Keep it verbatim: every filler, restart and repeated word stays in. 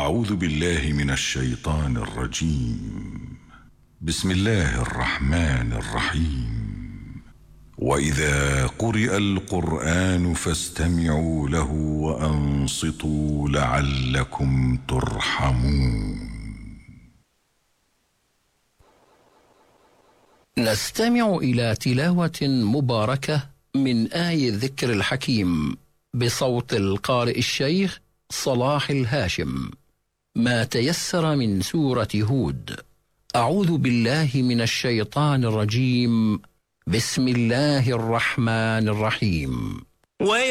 أعوذ بالله من الشيطان الرجيم. بسم الله الرحمن الرحيم. وإذا قرئ القرآن فاستمعوا له وأنصتوا لعلكم ترحمون. نستمع إلى تلاوة مباركة من آي الذكر الحكيم بصوت القارئ الشيخ صلاح الهاشم، ما تيسر من سورة هود. أعوذ بالله من الشيطان الرجيم. بسم الله الرحمن الرحيم.